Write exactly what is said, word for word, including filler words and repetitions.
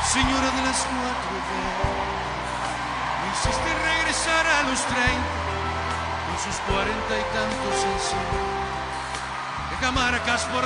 señora de las cuatro D. Me hiciste regresar a los treinta, con sus cuarenta y tantos encima. Deja marcas por